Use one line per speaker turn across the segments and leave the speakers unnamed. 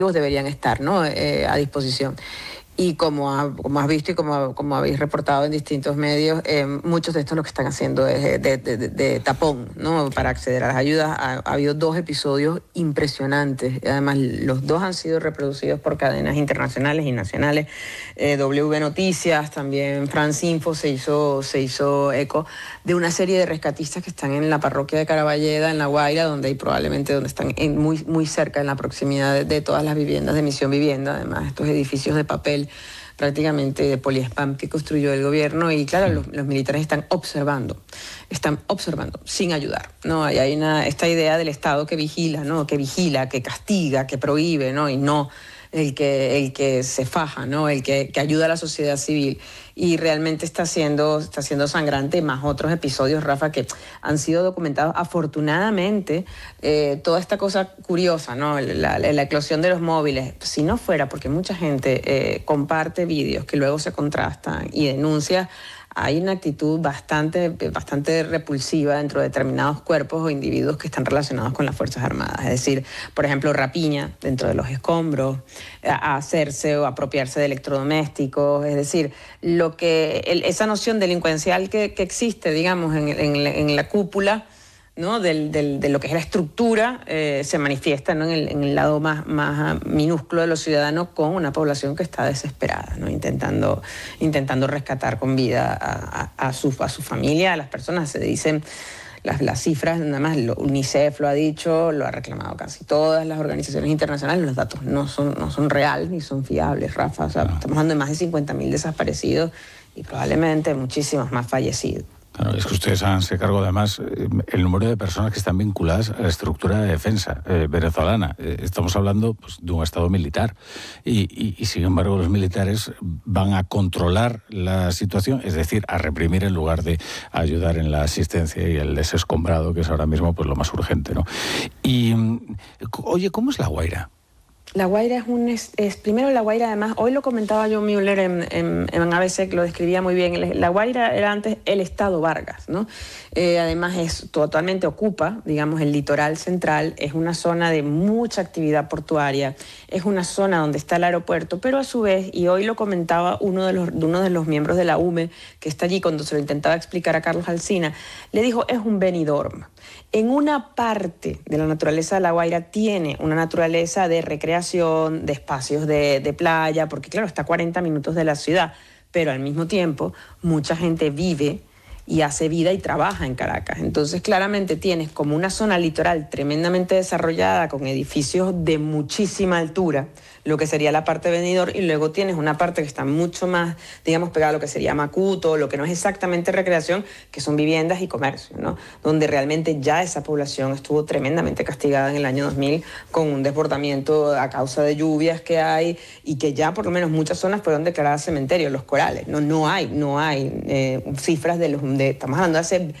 deberían estar, ¿no?, a disposición. Y como has visto y como habéis reportado en distintos medios, muchos de estos lo que están haciendo es de tapón, ¿no?, para acceder a las ayudas. Ha habido 2 episodios impresionantes. Además, los 2 han sido reproducidos por cadenas internacionales y nacionales. W Noticias, también France Info se hizo eco de una serie de rescatistas que están en la parroquia de Caraballeda, en La Guaira, donde están muy cerca, en la proximidad de todas las viviendas de Misión Vivienda, además estos edificios de papel prácticamente de poliespam que construyó el gobierno. Y claro, los militares están observando sin ayudar, ¿no? Hay esta idea del Estado que vigila, ¿no?, que castiga, que prohíbe, ¿no?, y no el que se faja, ¿no?, el que ayuda a la sociedad civil. Y realmente está siendo sangrante, más otros episodios, Rafa, que han sido documentados. Afortunadamente, toda esta cosa curiosa, ¿no?, la eclosión de los móviles, si no fuera porque mucha gente comparte vídeos que luego se contrastan y denuncia, hay una actitud bastante repulsiva dentro de determinados cuerpos o individuos que están relacionados con las Fuerzas Armadas. Es decir, por ejemplo, rapiña dentro de los escombros, a hacerse o apropiarse de electrodomésticos. Es decir, esa noción delincuencial que existe, digamos, en la cúpula, ¿no?, de lo que es la estructura, se manifiesta, ¿no?, en el lado más minúsculo de los ciudadanos, con una población que está desesperada, ¿no?, intentando rescatar con vida a su familia, a las personas. Se dicen las cifras, nada más UNICEF lo ha dicho, lo ha reclamado casi todas las organizaciones internacionales. Los datos no son reales ni son fiables, Rafa. O sea, estamos hablando de más de 50.000 desaparecidos y probablemente muchísimos más fallecidos.
Claro, es que ustedes se cargo además el número de personas que están vinculadas a la estructura de defensa venezolana. Estamos hablando, pues, de un Estado militar y sin embargo los militares van a controlar la situación, es decir, a reprimir en lugar de ayudar en la asistencia y el desescombrado, que es ahora mismo, pues, lo más urgente, ¿no? Y, oye, ¿cómo es La Guaira?
La Guaira primero La Guaira, además, hoy lo comentaba John Mueller en ABC, que lo describía muy bien. La Guaira era antes el Estado Vargas, ¿no? Además totalmente ocupa, digamos, el litoral central, es una zona de mucha actividad portuaria, es una zona donde está el aeropuerto, pero a su vez, y hoy lo comentaba uno de los miembros de la UME, que está allí, cuando se lo intentaba explicar a Carlos Alsina, le dijo, es un Benidorm. En una parte de la naturaleza de La Guaira tiene una naturaleza de recreación, de espacios de playa, porque claro, está a 40 minutos de la ciudad, pero al mismo tiempo mucha gente vive y hace vida y trabaja en Caracas. Entonces, claramente tienes como una zona litoral tremendamente desarrollada, con edificios de muchísima altura, lo que sería la parte de Benidorm, y luego tienes una parte que está mucho más, digamos, pegada a lo que sería Macuto, lo que no es exactamente recreación, que son viviendas y comercio, ¿no?, donde realmente ya esa población estuvo tremendamente castigada en el año 2000 con un desbordamiento a causa de lluvias que hay, y que ya por lo menos muchas zonas fueron declaradas cementerios, Los Corales. No hay cifras estamos hablando de hace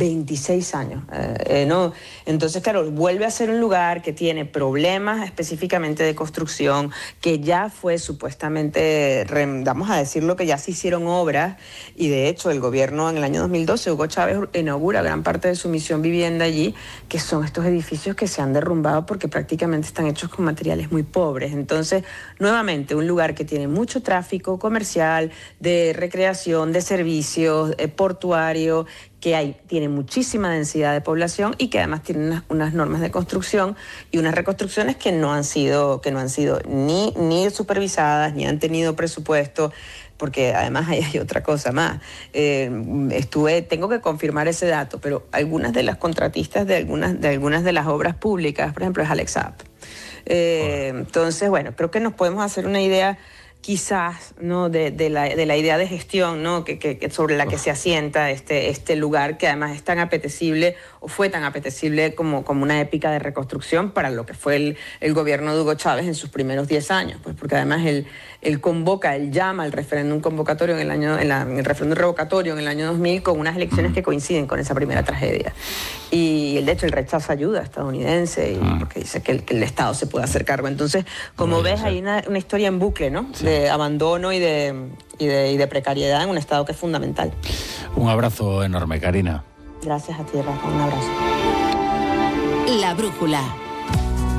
26 años, ¿no? Entonces, claro, vuelve a ser un lugar que tiene problemas específicamente de construcción, que ya fue supuestamente, vamos a decirlo, que ya se hicieron obras, y de hecho el gobierno en el año 2012, Hugo Chávez inaugura gran parte de su Misión Vivienda allí, que son estos edificios que se han derrumbado porque prácticamente están hechos con materiales muy pobres. Entonces, nuevamente, un lugar que tiene mucho tráfico comercial, de recreación, de servicios, portuario, que tiene muchísima densidad de población y que además tiene unas normas de construcción y unas reconstrucciones que no han sido ni supervisadas, ni han tenido presupuesto, porque además hay otra cosa más. Tengo que confirmar ese dato, pero algunas de las contratistas de algunas de las obras públicas, por ejemplo, es Alexap. Entonces, bueno, creo que nos podemos hacer una idea, quizás, ¿no?, de la idea de gestión, ¿no?, que sobre la que se asienta este lugar, que además es tan apetecible, o fue tan apetecible como una épica de reconstrucción para lo que fue el gobierno de Hugo Chávez en sus primeros 10 años, pues porque además él llama al referéndum convocatorio el referéndum revocatorio en el año 2000, con unas elecciones que coinciden con esa primera tragedia. Y de hecho él rechaza ayuda estadounidense, porque dice que el Estado se puede hacer cargo. Entonces, como ves, hay una historia en bucle, ¿no?, sí, de abandono y de precariedad en un Estado que es fundamental.
Un abrazo enorme, Karina.
Gracias a ti, Rafa. Un abrazo.
La Brújula.